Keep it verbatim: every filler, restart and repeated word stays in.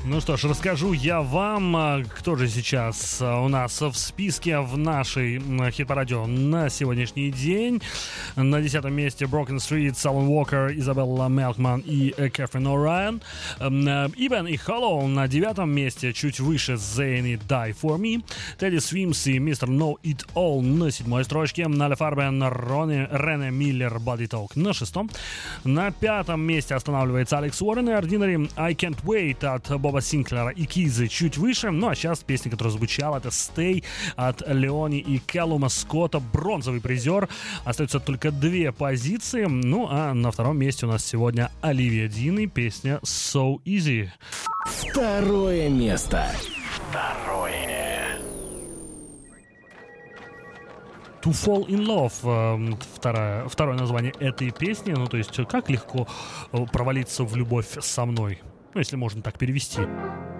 Ну что ж, расскажу я вам, кто же сейчас у нас в списке в нашей хит-параде на сегодняшний день. На десятом месте Broken Street, Алан Уокер, Изабелла Мелкман и Кэтрин О'Райан. Ибен и Холлоу на девятом месте, чуть выше Zayn и Die For Me. Тедди Свимс и мистер Know It All на седьмой строчке. Наля Фарбен, Рони, Рене Миллер, Body Talk на шестом. На пятом месте останавливается Алекс Уоррен и Ordinary I Can't Wait от Боба Синклера и Кизы чуть выше. Ну а сейчас песня, которая звучала, это Stay от Леони и Кэллума Скотта, бронзовый призер. Остаются только две позиции. Ну а на втором месте у нас сегодня Оливия Дин и песня So Easy. Второе место. Второе. To Fall in Love, второе, второе название этой песни. Ну то есть как легко провалиться в любовь со мной. Ну, если можно так перевести.